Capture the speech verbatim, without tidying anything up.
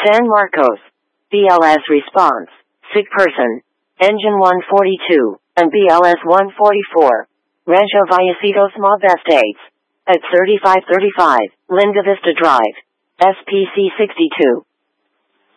San Marcos. B L S response. Sick person. Engine one forty-two, and B L S one forty-four. Rancho Vallecitos Mob Estates. At thirty-five thirty-five, Linda Vista Drive. S P C sixty-two.